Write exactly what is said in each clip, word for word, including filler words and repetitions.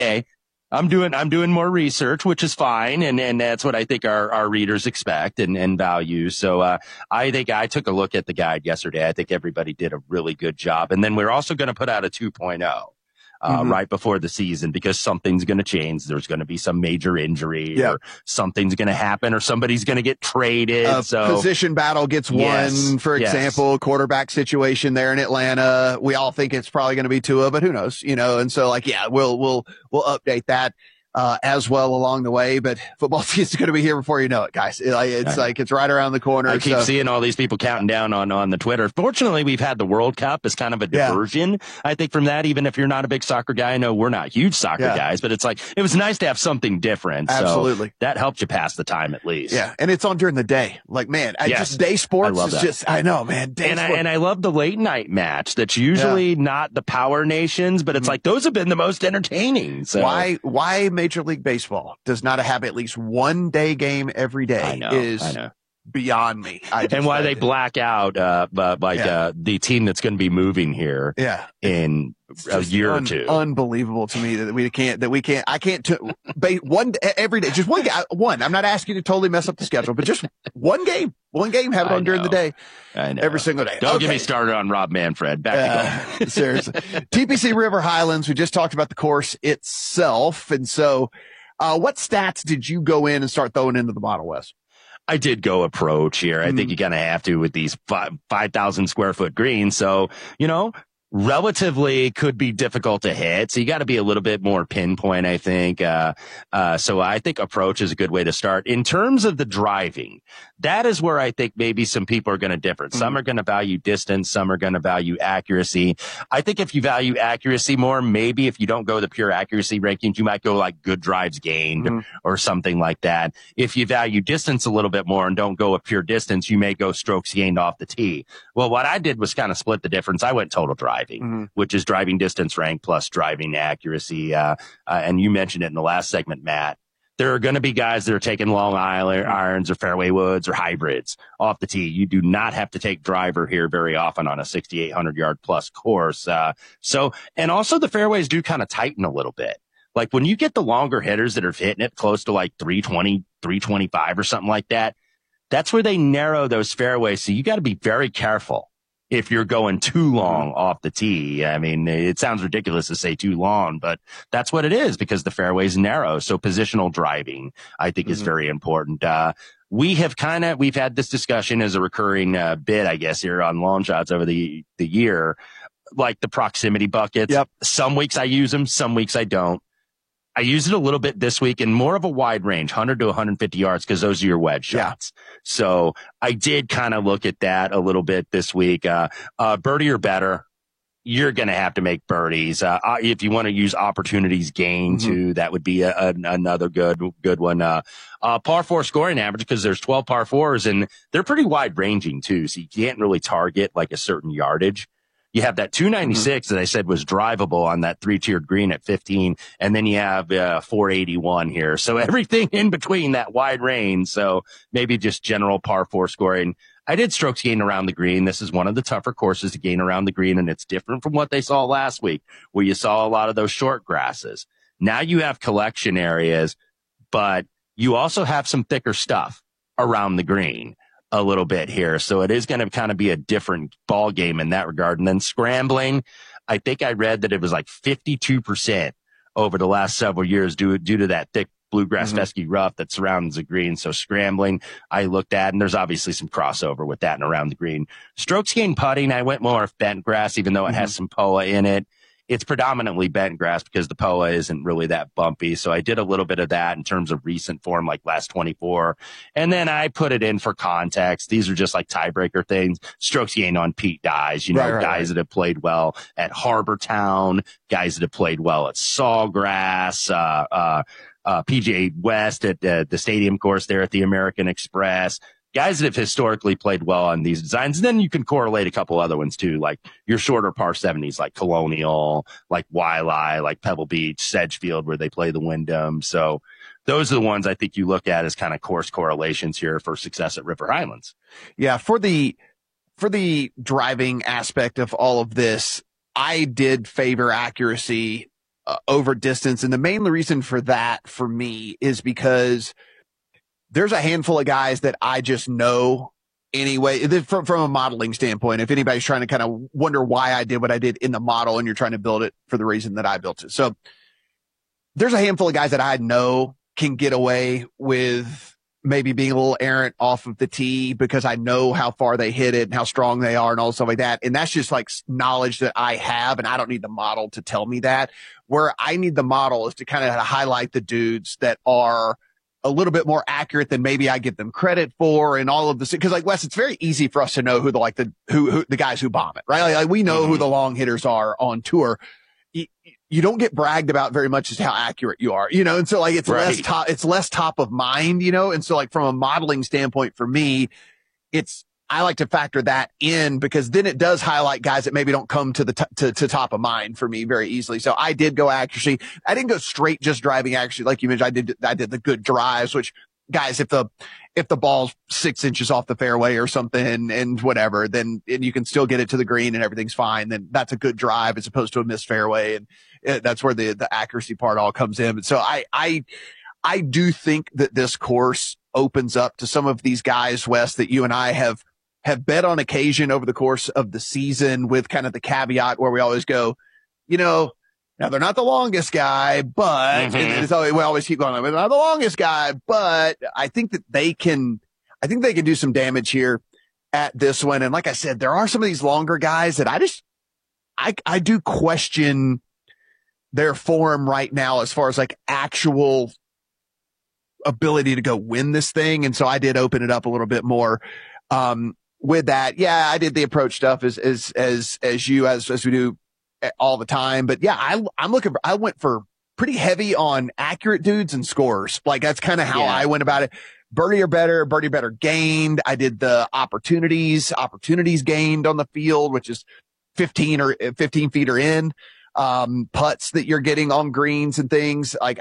okay. I'm doing, I'm doing more research, which is fine. And, and that's what I think our, our readers expect and, and value. So, uh, I think I took a look at the guide yesterday. I think everybody did a really good job. And then we're also going to put out a two point oh. Uh, mm-hmm. right before the season, because something's going to change. There's going to be some major injury yep. or something's going to happen or somebody's going to get traded. A so position battle gets yes, won, for yes. example, quarterback situation there in Atlanta. We all think it's probably going to be Tua, but who knows, you know? And so like, yeah, we'll, we'll, we'll update that. Uh, as well along the way, but football season's going to be here before you know it, guys. It, it's like, it's right around the corner. I keep so. seeing all these people counting down on, on the Twitter. Fortunately, we've had the World Cup as kind of a diversion. Yeah. I think from that, even if you're not a big soccer guy, I know we're not huge soccer yeah. guys, but it's like, it was nice to have something different. Absolutely. So that helped you pass the time at least. Yeah. And it's on during the day. Like, man, I yes. just day sports I is that. just, I know, man. Day and sport. I, and I love the late night match. That's usually yeah. not the power nations, but it's mm-hmm. like, those have been the most entertaining. So why, why Major League Baseball does not have at least one day game every day I know, is I know. beyond me. I and why they black out, uh, uh like, yeah. uh, the team that's going to be moving here yeah. in a year un- or two. Unbelievable to me that we can't, that we can't, I can't, t- ba- one, every day, just one, one. I'm not asking you to totally mess up the schedule, but just one game, one game, have it on during the day. I know. Every single day. Don't okay. get me started on Rob Manfred. Back uh, to go. Seriously. T P C River Highlands. We just talked about the course itself. And so, Uh, what stats did you go in and start throwing into the model, Wes? I did go approach here. I Mm-hmm. think you kind of have to with these five, 5,000 square foot greens. So, you know, relatively could be difficult to hit. So you got to be a little bit more pinpoint, I think. Uh, uh, so I think approach is a good way to start. In terms of the driving, that is where I think maybe some people are going to differ. Mm-hmm. Some are going to value distance. Some are going to value accuracy. I think if you value accuracy more, maybe if you don't go the pure accuracy rankings, you might go like good drives gained mm-hmm. or something like that. If you value distance a little bit more and don't go a pure distance, you may go strokes gained off the tee. Well, what I did was kind of split the difference. I went total drive. Mm-hmm. Which is driving distance rank plus driving accuracy. Uh, uh, and you mentioned it in the last segment, Matt. There are going to be guys that are taking long irons or fairway woods or hybrids off the tee. You do not have to take driver here very often on a sixty-eight hundred yard plus course. Uh, so, and also the fairways do kind of tighten a little bit. Like when you get the longer hitters that are hitting it close to like three twenty, three twenty-five or something like that, that's where they narrow those fairways. So you got to be very careful. If you're going too long off the tee. I mean, it sounds ridiculous to say too long, but that's what it is because the fairway's narrow. So positional driving, I think, mm-hmm. is very important. Uh, we have kind of, we've had this discussion as a recurring uh, bit, I guess, here on Long Shots over the, the year, like the proximity buckets. Yep. Some weeks I use them, some weeks I don't. I used it a little bit this week in more of a wide range, one hundred to one hundred fifty yards, because those are your wedge shots. Yeah. So I did kind of look at that a little bit this week. Uh, uh, birdie or better, you're going to have to make birdies. Uh, if you want to use opportunities gained mm-hmm. too, that would be a, a, another good, good one. Uh, uh, par four scoring average, because there's twelve par fours and they're pretty wide ranging too. So you can't really target like a certain yardage. You have that two ninety-six mm-hmm. that I said was drivable on that three-tiered green at fifteen, and then you have uh, four eighty-one here. So everything in between that wide range. So maybe just general par four scoring. I did strokes gain around the green. This is one of the tougher courses to gain around the green, and it's different from what they saw last week, where you saw a lot of those short grasses. Now you have collection areas, but you also have some thicker stuff around the green a little bit here. So it is going to kind of be a different ball game in that regard. And then scrambling, I think I read that it was like fifty-two percent over the last several years due, due to that thick bluegrass mm-hmm. fescue rough that surrounds the green. So scrambling, I looked at, and there's obviously some crossover with that and around the green. Strokes gain putting, I went more of bent grass, even though it mm-hmm. has some P O A in it. It's predominantly bent grass because the P O A isn't really that bumpy. So I did a little bit of that in terms of recent form, like last twenty-four. And then I put it in for context. These are just like tiebreaker things. Strokes gained on Pete Dye, you know, right, right, guys right. that have played well at Harbor Town, guys that have played well at Sawgrass, uh, uh, uh, P G A West at uh, the stadium course there at the American Express. Guys that have historically played well on these designs. And then you can correlate a couple other ones too, like your shorter par seventies, like Colonial, like Waialae, like Pebble Beach, Sedgefield, where they play the Wyndham. So those are the ones I think you look at as kind of course correlations here for success at River Highlands. Yeah. For the, for the driving aspect of all of this, I did favor accuracy uh, over distance. And the main reason for that for me is because there's a handful of guys that I just know anyway, from, from a modeling standpoint. If anybody's trying to kind of wonder why I did what I did in the model and you're trying to build it for the reason that I built it. So there's a handful of guys that I know can get away with maybe being a little errant off of the tee because I know how far they hit it and how strong they are and all stuff like that. And that's just like knowledge that I have, and I don't need the model to tell me that. Where I need the model is to kind of highlight the dudes that are a little bit more accurate than maybe I give them credit for, and all of this. Cause like Wes, it's very easy for us to know who the, like the, who, who the guys who bomb it, right? Like, like we know mm-hmm. who the long hitters are on tour. You, you don't get bragged about very much as how accurate you are, you know? And so like, it's right. less top, it's less top of mind, you know? And so like from a modeling standpoint for me, it's, I like to factor that in because then it does highlight guys that maybe don't come to the t- to, to top of mind for me very easily. So I did go accuracy. I didn't go straight just driving accuracy like you mentioned. I did I did the good drives, which guys, if the if the ball's six inches off the fairway or something and whatever, then and you can still get it to the green and everything's fine. Then that's a good drive as opposed to a missed fairway, and it, that's where the the accuracy part all comes in. But so I I I do think that this course opens up to some of these guys, Wes, that you and I have. have bet on occasion over the course of the season with kind of the caveat where we always go, you know, now they're not the longest guy, but mm-hmm. and it's always, we always keep going, they're not the longest guy, but I think that they can, I think they can do some damage here at this one. And like I said, there are some of these longer guys that I just, I, I do question their form right now as far as like actual ability to go win this thing. And so I did open it up a little bit more. Um, With that, yeah, I did the approach stuff as, as, as, as you, as, as we do all the time. But yeah, I, I'm looking for, I went for pretty heavy on accurate dudes and scorers. Like that's kind of how yeah. I went about it. Birdie or better, birdie better gained. I did the opportunities, opportunities gained on the field, which is fifteen or fifteen feet or in, um, putts that you're getting on greens and things. Like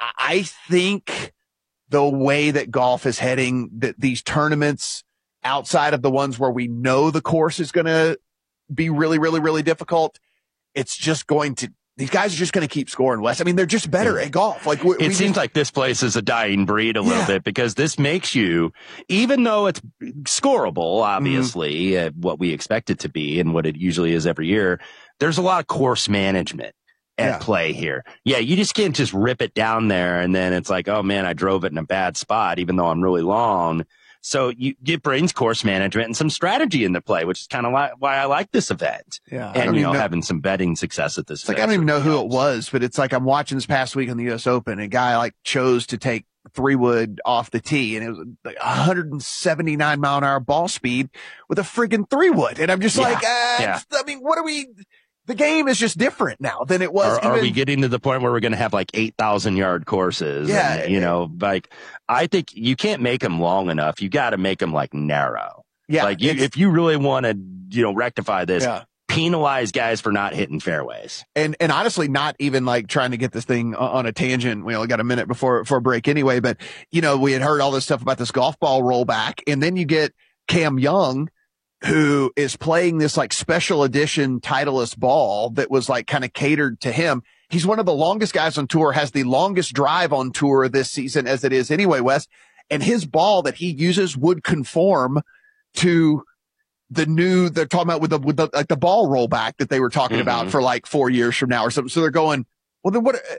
I think the way that golf is heading, that these tournaments, outside of the ones where we know the course is going to be really, really, really difficult, it's just going to, these guys are just going to keep scoring, Wes. I mean, they're just better at golf. Like we, It we seems just, like this place is a dying breed a little yeah. bit because this makes you, even though it's scoreable, obviously, mm. uh, what we expect it to be and what it usually is every year, there's a lot of course management at yeah. play here. Yeah, you just can't just rip it down there and then it's like, oh man, I drove it in a bad spot, even though I'm really long. So you get brains course management and some strategy into play, which is kind of like why I like this event. Yeah. And, you know, know, having some betting success at this it's event. Like, I don't even know who it was, but it's like I'm watching this past week on the U S Open, a guy like chose to take three wood off the tee and it was like one hundred seventy-nine mile an hour ball speed with a friggin' three wood. And I'm just yeah. like, uh, yeah. I mean, what are we, the game is just different now than it was. Are, even, are we getting to the point where we're going to have like eight thousand yard courses? Yeah. And, you know, like I think you can't make them long enough. You got to make them like narrow. Yeah. Like you, if you really want to, you know, rectify this, yeah. penalize guys for not hitting fairways. And, and honestly, not even like trying to get this thing on a tangent. We only got a minute before, before break anyway, but you know, we had heard all this stuff about this golf ball rollback, and then you get Cam Young, who is playing this like special edition Titleist ball that was like kind of catered to him. He's one of the longest guys on tour, has the longest drive on tour this season as it is anyway, Wes. And his ball that he uses would conform to the new, they're talking about with the, with the, like the ball rollback that they were talking mm-hmm. about for like four years from now or something. So they're going, well, then what,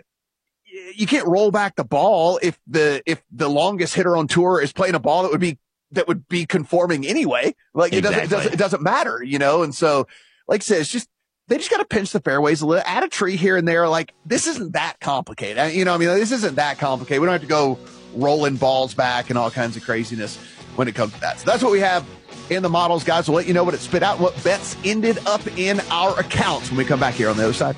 you can't roll back the ball if the, if the longest hitter on tour is playing a ball that would be that would be conforming anyway. Like it exactly. doesn't, it doesn't, it doesn't matter, you know? And so, like I said, it's just, they just got to pinch the fairways a little, add a tree here and there. Like this isn't that complicated. You know, I mean, this isn't that complicated. We don't have to go rolling balls back and all kinds of craziness when it comes to that. So that's what we have in the models, guys. We'll let you know what it spit out, what bets ended up in our accounts when we come back here on the other side.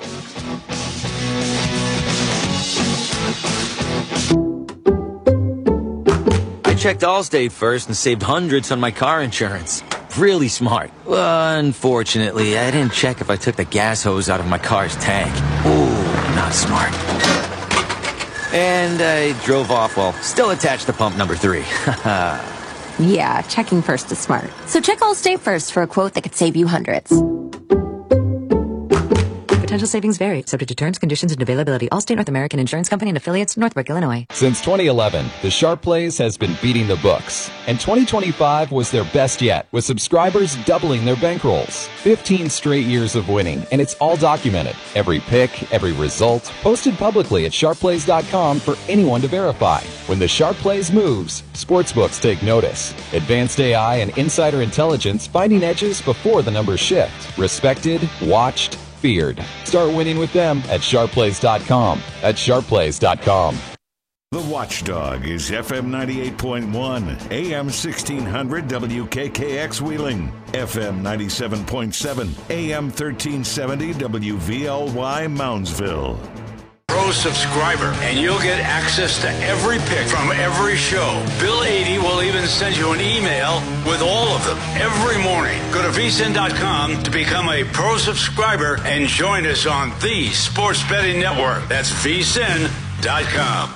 I checked Allstate first and saved hundreds on my car insurance. Really smart. Unfortunately, I didn't check if I took the gas hose out of my car's tank. Ooh, not smart. And I drove off while still attached to pump number three. Yeah, checking first is smart. So check Allstate first for a quote that could save you hundreds. Potential savings vary, subject to terms, conditions, and availability. Allstate North American Insurance Company and affiliates, Northbrook, Illinois. Since twenty eleven, the Sharp Plays has been beating the books, and twenty twenty-five was their best yet, with subscribers doubling their bankrolls. fifteen straight years of winning, and it's all documented. Every pick, every result, posted publicly at sharp plays dot com for anyone to verify. When the Sharp Plays moves, sportsbooks take notice. Advanced A I and insider intelligence finding edges before the numbers shift. Respected, watched, feared. Start winning with them at sharp plays dot com. At sharp plays dot com. The Watchdog is F M ninety-eight point one, A M sixteen hundred W K K X Wheeling, F M ninety-seven point seven, A M thirteen seventy W V L Y Moundsville. Pro subscriber, and you'll get access to every pick from every show. Bill eighty will even send you an email with all of them every morning. Go to V S I N dot com to become a pro subscriber and join us on the Sports Betting Network. That's V S I N dot com.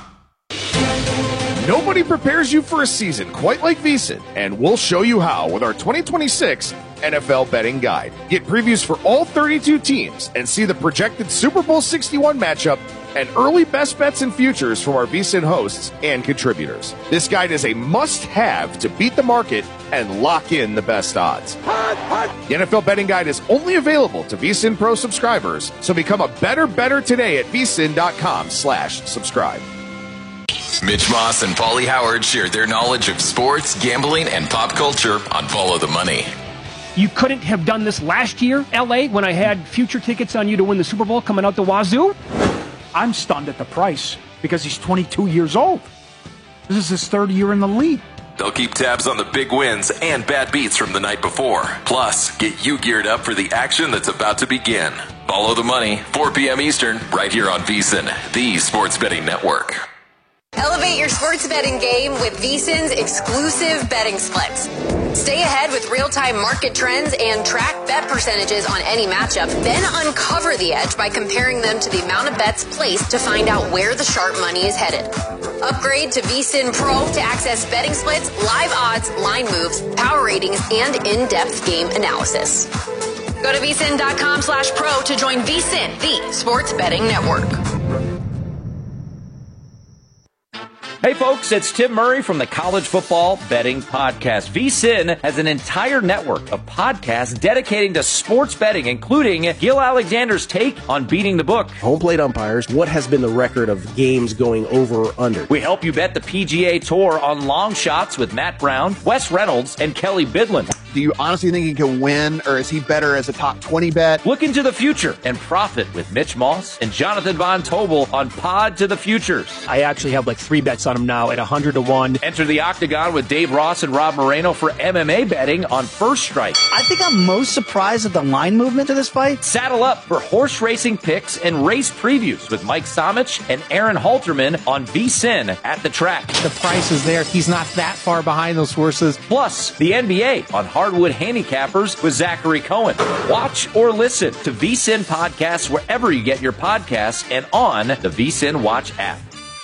Nobody prepares you for a season quite like V S I N, and we'll show you how with our twenty twenty-six N F L Betting Guide. Get previews for all thirty-two teams and see the projected Super Bowl sixty-one matchup and early best bets and futures from our V S I N hosts and contributors. This guide is a must-have to beat the market and lock in the best odds. The N F L Betting Guide is only available to V S I N Pro subscribers, so become a better better today at V S I N dot com slash subscribe. Mitch Moss and Paulie Howard share their knowledge of sports, gambling, and pop culture on Follow the Money. You couldn't have done this last year, L A, when I had future tickets on you to win the Super Bowl coming out the wazoo? I'm stunned at the price because he's twenty-two years old. This is his third year in the league. They'll keep tabs on the big wins and bad beats from the night before. Plus, get you geared up for the action that's about to begin. Follow the Money, four p.m. Eastern, right here on V S I N, the Sports Betting Network. Elevate your sports betting game with V S I N's exclusive betting splits. Stay ahead with real-time market trends and track bet percentages on any matchup, then uncover the edge by comparing them to the amount of bets placed to find out where the sharp money is headed. Upgrade to V S I N Pro to access betting splits, live odds, line moves, power ratings, and in-depth game analysis. Go to V S I N dot com slash pro to join V S I N, the Sports Betting Network. Hey folks, it's Tim Murray from the College Football Betting Podcast. V S I N has an entire network of podcasts dedicating to sports betting, including Gil Alexander's take on beating the book. Home plate umpires, what has been the record of games going over or under? We help you bet the P G A Tour on long shots with Matt Brown, Wes Reynolds, and Kelly Bidlin. Do you honestly think he can win, or is he better as a top twenty bet? Look into the future and profit with Mitch Moss and Jonathan Von Tobel on Pod to the Futures. I actually have like three bets on him now at one hundred to one. Enter the Octagon with Dave Ross and Rob Moreno for M M A betting on First Strike. I think I'm most surprised at the line movement to this fight. Saddle up for horse racing picks and race previews with Mike Somich and Aaron Halterman on V S I N at the track. The price is there. He's not that far behind those horses. Plus, the N B A on Hardwood Handicappers with Zachary Cohen. Watch or listen to V S I N podcasts wherever you get your podcasts and on the V S I N Watch app.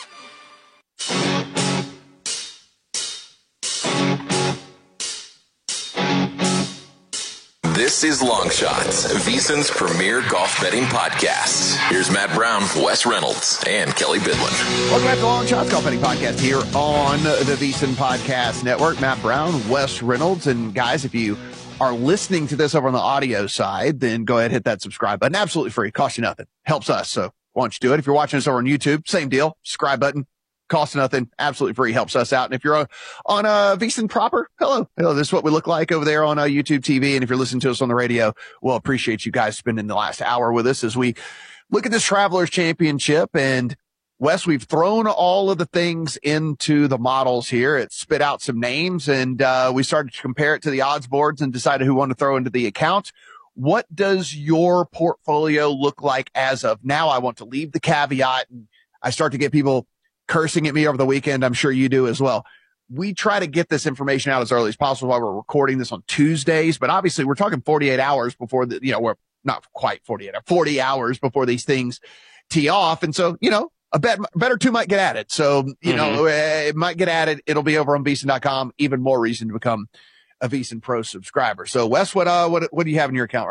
This is Long Shots, V S I N's premier golf betting podcast. Here's Matt Brown, Wes Reynolds, and Kelly Bidlin. Welcome back to Long Shots Golf Betting Podcast here on the V S I N Podcast Network. Matt Brown, Wes Reynolds, and guys, if you are listening to this over on the audio side, then go ahead and hit that subscribe button. Absolutely free. Costs you nothing. Helps us. So why don't you do it? If you're watching us over on YouTube, same deal. Subscribe button. Costs nothing. Absolutely free. Helps us out. And if you're on, on uh, V S I N proper, hello. Hello. This is what we look like over there on uh, YouTube T V. And if you're listening to us on the radio, we'll appreciate you guys spending the last hour with us as we look at this Travelers Championship. And Wes, we've thrown all of the things into the models here. It spit out some names, and uh, we started to compare it to the odds boards and decided who wanted to throw into the account. What does your portfolio look like as of now? I want to leave the caveat, and I start to get people cursing at me over the weekend. I'm sure you do as well. We try to get this information out as early as possible while we're recording this on Tuesdays, but obviously we're talking forty-eight hours before the, you know, we're not quite forty-eight, forty hours before these things tee off. And so, you know, a bet, better two might get at it. So, you mm-hmm. know, it might get at it. It'll be over on V S I N dot com. Even more reason to become a V S I N Pro subscriber. So Wes, what, uh, what, what do you have in your account right now?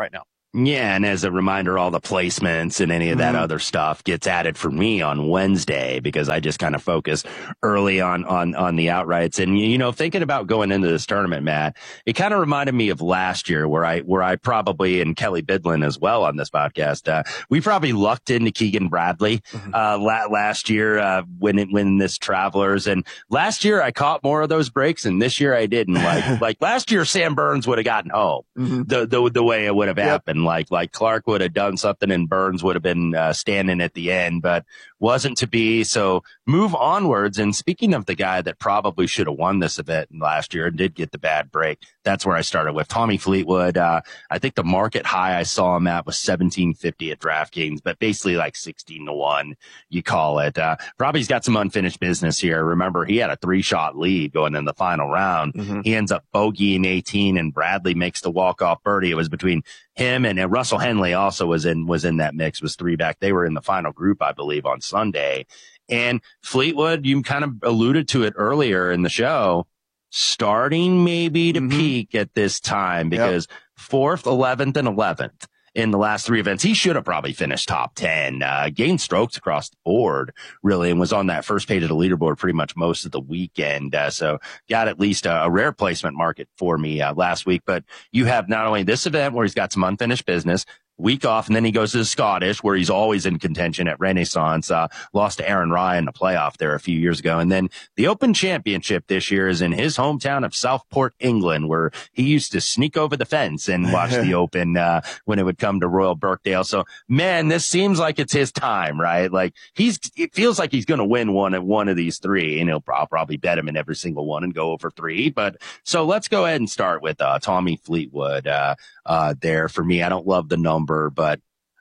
Yeah, and as a reminder, all the placements and any of that Mm-hmm. other stuff gets added for me on Wednesday because I just kind of focus early on, on, on the outrights. And, you know, thinking about going into this tournament, Matt, it kind of reminded me of last year where I, where I probably, and Kelly Bidlin as well on this podcast, uh, we probably lucked into Keegan Bradley, Mm-hmm. uh, la- last year, uh, when it, when this Travelers. And last year I caught more of those breaks and this year I didn't. Like, like last year, Sam Burns would have gotten home Mm-hmm. the, the, the way it would have Yep. happened. Like, like Clark would have done something and Burns would have been uh, standing at the end, but wasn't to be. So move onwards. And speaking of the guy that probably should have won this event last year and did get the bad break, that's where I started with Tommy Fleetwood. Uh, I think the market high I saw him at was seventeen fifty at DraftKings, but basically like sixteen to one, you call it. Uh, probably's got some unfinished business here. Remember, he had a three shot lead going in the final round. Mm-hmm. He ends up bogeying eighteen and Bradley makes the walk off birdie. It was between him and, and Russell Henley also was in, was in that mix, was three back. They were in the final group, I believe, on Sunday. And Fleetwood, you kind of alluded to it earlier in the show, starting maybe to Mm-hmm. peak at this time because fourth, eleventh, and eleventh in the last three events. He should have probably finished top ten, uh, gained strokes across the board really, and was on that first page of the leaderboard pretty much most of the weekend. Uh, so got at least a, a rare placement market for me, uh, last week, but you have not only this event where he's got some unfinished business, week off, and then he goes to the Scottish, where he's always in contention at Renaissance, uh, lost to Aaron Rye in the playoff there a few years ago. And then the Open Championship this year is in his hometown of Southport, England, where he used to sneak over the fence and watch the Open, uh, when it would come to Royal Birkdale. So, man, this seems like it's his time, right? Like he's, it feels like he's going to win one of one of these three, and he'll I'll probably bet him in every single one and go over three. But so let's go ahead and start with, uh, Tommy Fleetwood, uh, uh, there for me. I don't love the number, but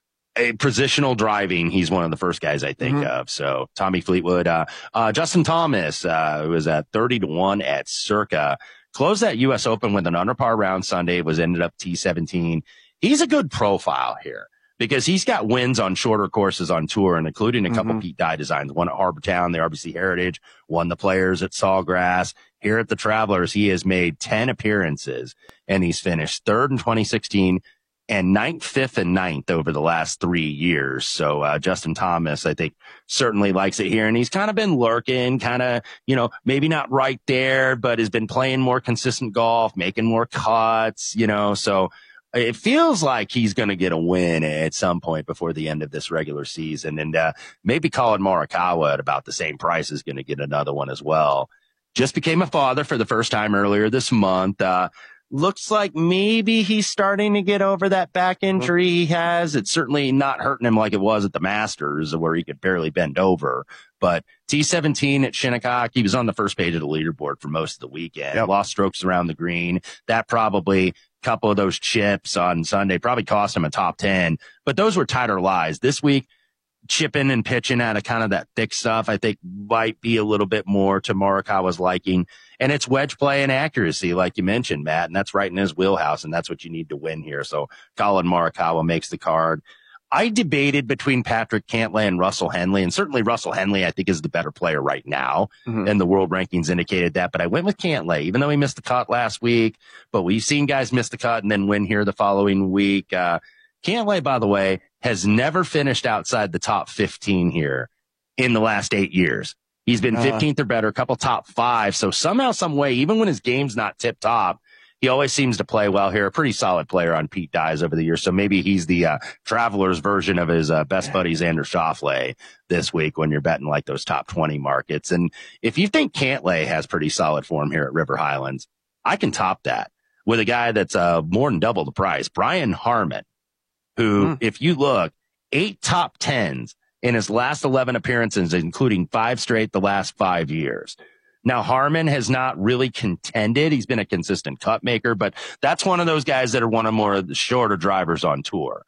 a positional driving, he's one of the first guys I think Mm-hmm. of. So Tommy Fleetwood, uh, uh, Justin Thomas, uh, was at thirty to one at Circa, closed that U S Open with an under par round Sunday, was ended up T seventeen. He's a good profile here because he's got wins on shorter courses on tour, and including a couple Mm-hmm. Pete Dye designs, one at Harbour Town, the R B C Heritage, won the Players at Sawgrass. Here at the Travelers, he has made ten appearances and he's finished third in twenty sixteen and ninth, fifth, and ninth over the last three years. So, uh, Justin Thomas, I think, certainly likes it here. And he's kind of been lurking, kind of, you know, maybe not right there, but has been playing more consistent golf, making more cuts, you know, so it feels like he's going to get a win at some point before the end of this regular season. And, uh, maybe Colin Morikawa at about the same price is going to get another one as well. Just became a father for the first time earlier this month. Uh, looks like maybe he's starting to get over that back injury he has. It's certainly not hurting him like it was at the Masters where he could barely bend over. But T seventeen at Shinnecock, he was on the first page of the leaderboard for most of the weekend. Yep. Lost strokes around the green. That probably, couple of those chips on Sunday probably cost him a top ten. But those were tighter lies. This week, chipping and pitching out of kind of that thick stuff, I think might be a little bit more to Morikawa's liking. And it's wedge play and accuracy, like you mentioned, Matt, and that's right in his wheelhouse, and that's what you need to win here. So Colin Morikawa makes the card. I debated between Patrick Cantlay and Russell Henley, and certainly Russell Henley, I think, is the better player right now, Mm-hmm. and the world rankings indicated that. But I went with Cantlay, even though he missed the cut last week. But we've seen guys miss the cut and then win here the following week. Uh, Cantlay, by the way, has never finished outside the top fifteen here in the last eight years. He's been Uh. fifteenth or better, a couple top five. So somehow, some way, even when his game's not tip top, he always seems to play well here. A pretty solid player on Pete Dyes over the years. So maybe he's the uh, Travelers version of his uh, best buddy, Xander Schauffele, this week when you're betting like those top twenty markets. And if you think Cantlay has pretty solid form here at River Highlands, I can top that with a guy that's uh, more than double the price, Brian Harman, who, Mm. if you look, eight top tens in his last eleven appearances, including five straight the last five years. Now, Harman has not really contended. He's been a consistent cut maker, but that's one of those guys that are one of more of the shorter drivers on tour.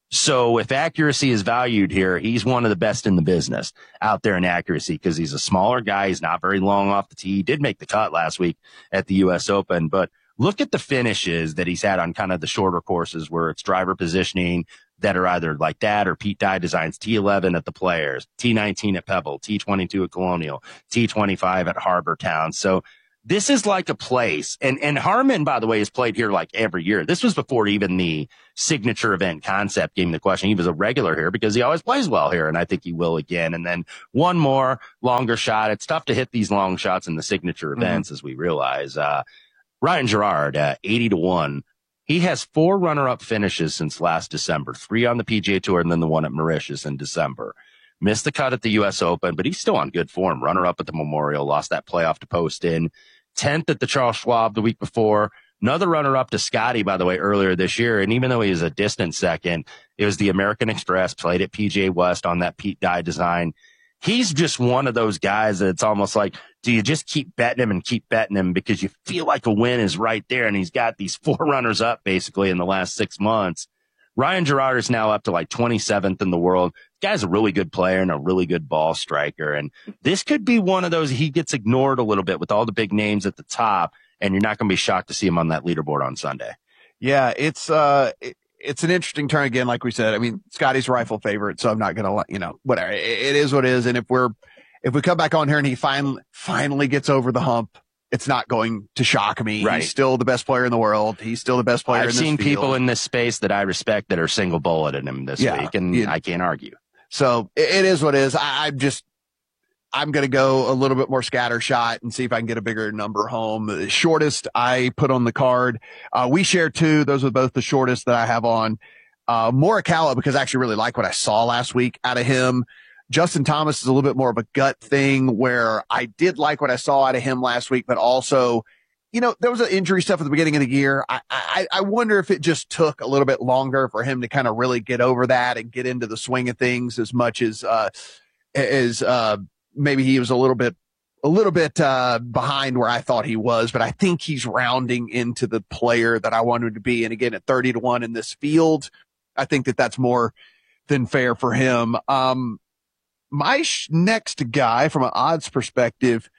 So if accuracy is valued here, he's one of the best in the business out there in accuracy because he's a smaller guy. He's not very long off the tee. He did make the cut last week at the U S Open, but look at the finishes that he's had on kind of the shorter courses where it's driver positioning that are either like that or Pete Dye designs. T eleven at the Players, T nineteen at Pebble, T twenty-two at Colonial, T twenty-five at Harbour Town. So this is like a place. And, and Harmon, by the way, has played here like every year. This was before even the signature event concept game the question. He was a regular here because he always plays well here. And I think he will again. And then one more longer shot. It's tough to hit these long shots in the signature events, mm-hmm. as we realize. Uh, Ryan Gerard, uh, eighty to one. He has four runner-up finishes since last December, three on the P G A Tour and then the one at Mauritius in December. Missed the cut at the U S Open, but he's still on good form. Runner-up at the Memorial, lost that playoff to Poston. tenth at the Charles Schwab the week before. Another runner-up to Scotty, by the way, earlier this year. And even though he was a distant second, it was the American Express, played at P G A West on that Pete Dye design. He's just one of those guys that it's almost like, do you just keep betting him and keep betting him because you feel like a win is right there? And he's got these four runners up basically in the last six months. Ryan Gerard is now up to like twenty-seventh in the world. This guy's a really good player and a really good ball striker. And this could be one of those, he gets ignored a little bit with all the big names at the top, and you're not going to be shocked to see him on that leaderboard on Sunday. Yeah, it's, uh, it, it's an interesting turn again. Like we said, I mean, Scotty's rifle favorite, so I'm not going to, you know, whatever. It, it is what it is. And if we're, if we come back on here and he finally, finally gets over the hump, it's not going to shock me. Right. He's still the best player in the world. He's still the best player I've in this seen field. people in this space that I respect that are single bulleted him this Yeah, week, and yeah. I can't argue. So it, it is what it is. I, I'm just, I'm going to go a little bit more scatter shot and see if I can get a bigger number home. The shortest I put on the card. Uh, we share two. Those are both the shortest that I have on. Uh, Morikawa, because I actually really like what I saw last week out of him. Justin Thomas is a little bit more of a gut thing where I did like what I saw out of him last week, but also, you know, there was an injury stuff at the beginning of the year. I, I, I wonder if it just took a little bit longer for him to kind of really get over that and get into the swing of things as much as, uh, as, uh, maybe he was a little bit, a little bit, uh, behind where I thought he was, but I think he's rounding into the player that I wanted him to be. And again, at thirty to one in this field, I think that that's more than fair for him. Um, my sh- next guy from an odds perspective,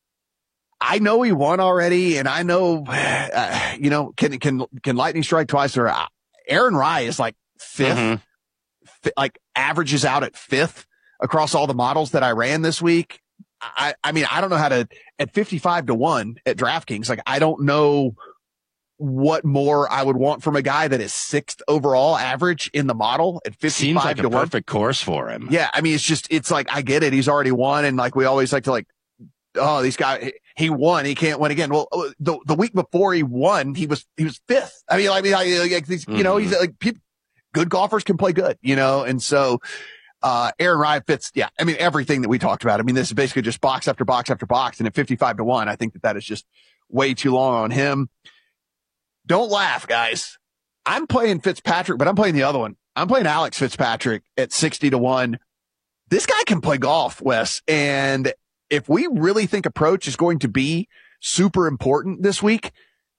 I know he won already, and I know, uh, you know, can, can, can lightning strike twice? Or uh, Aaron Rai is like fifth, mm-hmm. fi- like averages out at fifth across all the models that I ran this week. I, I mean, I don't know how to, at fifty-five to one at DraftKings, like, I don't know what more I would want from a guy that is sixth overall average in the model at fifty-five Seems like to a one. perfect course for him. Yeah. I mean, it's just, it's like, I get it. He's already won. And like, we always like to like, oh, these guys, he won. He can't win again. Well, the, the week before he won, he was, he was fifth. I mean, I mean, I, like these, mm-hmm. you know, he's like, people, good golfers can play good, you know? And so, uh, Aaron Rai fits. Yeah. I mean, everything that we talked about. I mean, this is basically just box after box after box. And at fifty-five to one, I think that that is just way too long on him. Don't laugh, guys. I'm playing Fitzpatrick, but I'm playing the other one. I'm playing Alex Fitzpatrick at sixty to one. This guy can play golf, Wes. And if we really think approach is going to be super important this week,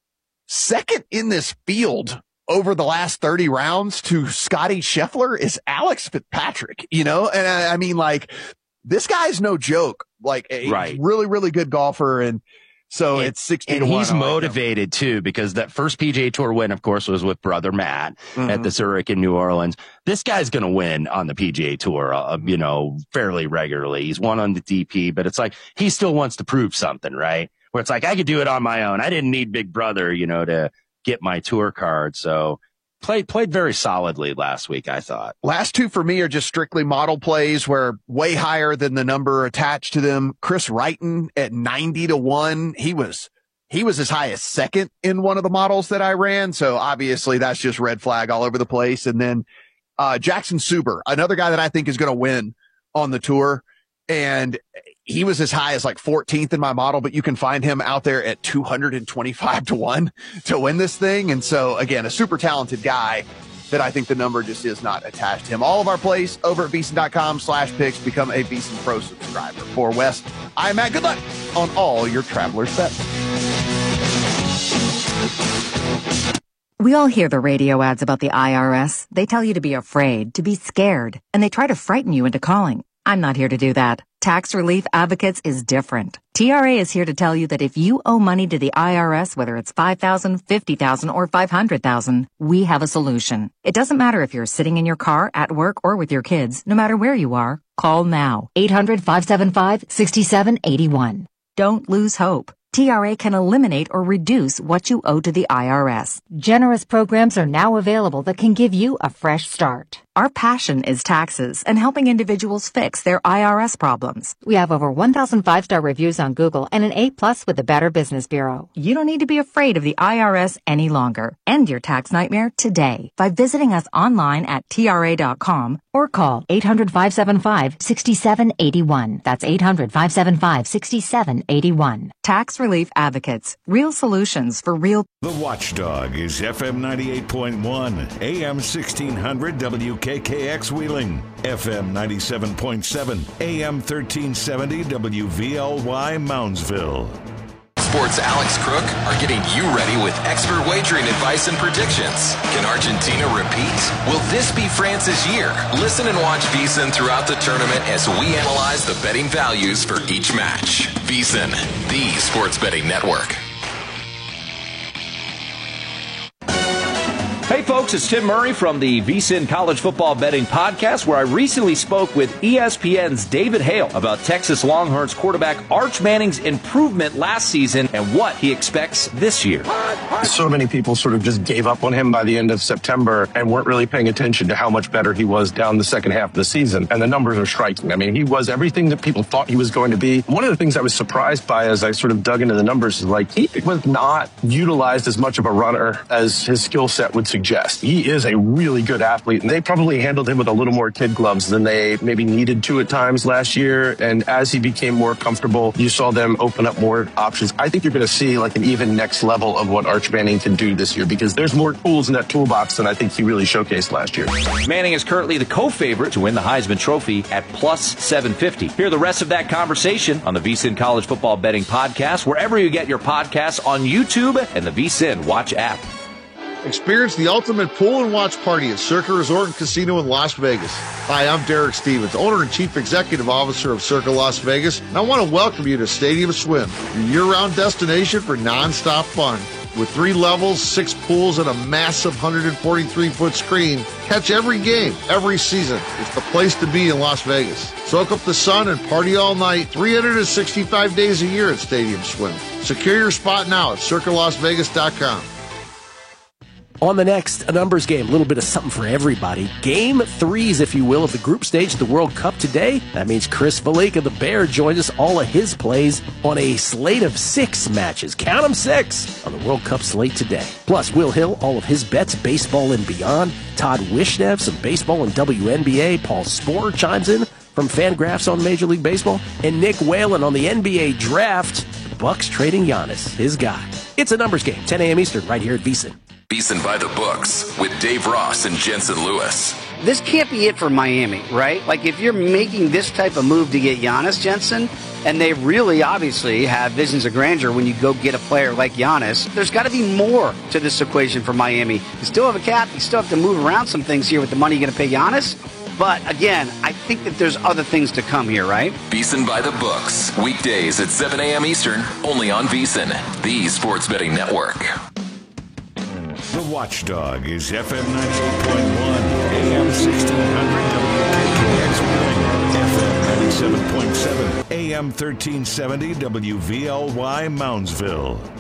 second in this field over the last thirty rounds to Scotty Scheffler is Alex Fitzpatrick, you know? And I, I mean, like, this guy's no joke, like a right. really, really good golfer. And so and, it's sixty and to one. he's motivated too, because that first P G A Tour win, of course, was with brother Matt mm-hmm. at the Zurich in New Orleans. This guy's going to win on the P G A Tour, uh, you know, fairly regularly. He's won on the D P, but it's like he still wants to prove something, right? Where it's like, I could do it on my own. I didn't need big brother, you know, to get my tour card. So played, played very solidly last week, I thought. Last two for me are just strictly model plays where way higher than the number attached to them. Chris Wrighton at ninety to one. He was, he was as high as second in one of the models that I ran. So obviously that's just red flag all over the place. And then, uh, Jackson Suber, another guy that I think is going to win on the tour. And he was as high as like fourteenth in my model, but you can find him out there at two hundred twenty-five to one to win this thing. And so again, a super talented guy that I think the number just is not attached to him. All of our plays over at VSiN.com slash picks. Become a VSiN Pro subscriber. For Wes, I'm Matt. Good luck on all your Travelers bets. We all hear the radio ads about the I R S. They tell you to be afraid, to be scared, and they try to frighten you into calling. I'm not here to do that. Tax Relief Advocates is different. T R A is here to tell you that if you owe money to the I R S, whether it's five thousand dollars, fifty thousand dollars, or five hundred thousand dollars, we have a solution. It doesn't matter if you're sitting in your car, at work, or with your kids. No matter where you are, call now. eight hundred, five seven five, six seven eight one. Don't lose hope. T R A can eliminate or reduce what you owe to the I R S. Generous programs are now available that can give you a fresh start. Our passion is taxes and helping individuals fix their I R S problems. We have over one thousand five-star reviews on Google and an A plus with the Better Business Bureau. You don't need to be afraid of the I R S any longer. End your tax nightmare today by visiting us online at T R A dot com or call eight hundred, five seven five, six seven eight one. That's eight hundred, five seven five, six seven eight one. Tax Relief Advocates. Real solutions for real. The Watchdog is F M ninety-eight point one, A M sixteen hundred W K K X Wheeling, F M ninety-seven point seven, A M thirteen seventy W V L Y Moundsville. Sports Alex Crook are getting you ready with expert wagering advice and predictions. Can Argentina repeat? Will this be France's year? Listen and watch VSiN throughout the tournament as we analyze the betting values for each match. VSiN, the sports betting network. Hey folks, it's Tim Murray from the VSiN College Football Betting Podcast, where I recently spoke with E S P N's David Hale about Texas Longhorns quarterback Arch Manning's improvement last season and what he expects this year. So many people sort of just gave up on him by the end of September and weren't really paying attention to how much better he was down the second half of the season. And the numbers are striking. I mean, he was everything that people thought he was going to be. One of the things I was surprised by as I sort of dug into the numbers is like he was not utilized as much of a runner as his skill set would suggest. He is a really good athlete, and they probably handled him with a little more kid gloves than they maybe needed to at times last year. And as he became more comfortable, you saw them open up more options. I think you're going to see like an even next level of what Arch Manning can do this year because there's more tools in that toolbox than I think he really showcased last year. Manning is currently the co-favorite to win the Heisman Trophy at plus seven fifty. Hear the rest of that conversation on the VSiN College Football Betting Podcast, wherever you get your podcasts, on YouTube and the VSiN Watch app. Experience the ultimate pool and watch party at Circa Resort and Casino in Las Vegas. Hi, I'm Derek Stevens, owner and chief executive officer of Circa Las Vegas, and I want to welcome you to Stadium Swim, your year-round destination for non-stop fun. With three levels, six pools, and a massive one hundred forty-three foot screen, catch every game, every season. It's the place to be in Las Vegas. Soak up the sun and party all night, three hundred sixty-five days a year at Stadium Swim. Secure your spot now at circa las vegas dot com. On the next, a numbers game, a little bit of something for everybody. Game threes, if you will, of the group stage of the World Cup today. That means Chris Valika, the Bear, joins us all of his plays on a slate of six matches. Count them, six, on the World Cup slate today. Plus, Will Hill, all of his bets, baseball and beyond. Todd Wishnev, some baseball and W N B A. Paul Sporer chimes in from Fangraphs on Major League Baseball. And Nick Whalen on the N B A draft. The Bucks trading Giannis, his guy. It's a numbers game, ten a.m. Eastern, right here at VSiN. VSiN by the books with Dave Ross and Jensen Lewis. This can't be it for Miami, right? Like, if you're making this type of move to get Giannis, Jensen, and they really obviously have visions of grandeur when you go get a player like Giannis, there's got to be more to this equation for Miami. You still have a cap. You still have to move around some things here with the money you're going to pay Giannis. But, again, I think that there's other things to come here, right? VSiN by the books. Weekdays at seven a.m. Eastern, only on VSiN, the sports betting network. The Watchdog is F M ninety-eight point one, A M sixteen hundred W K K X Wheeling, F M ninety-seven point seven, A M thirteen seventy W V L Y Moundsville.